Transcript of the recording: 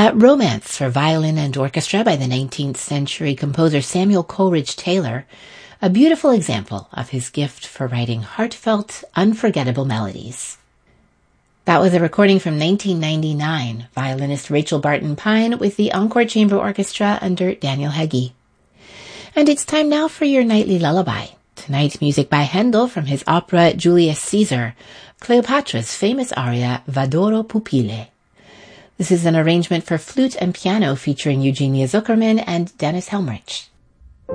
Romance for Violin and Orchestra by the 19th century composer Samuel Coleridge Taylor, a beautiful example of his gift for writing heartfelt, unforgettable melodies. That was a recording from 1999, violinist Rachel Barton Pine with the Encore Chamber Orchestra under Daniel Heggie. And it's time now for your nightly lullaby. Tonight, music by Handel from his opera Julius Caesar, Cleopatra's famous aria V'adoro pupille. This is an arrangement for flute and piano featuring Eugenia Zuckerman and Dennis Helmrich.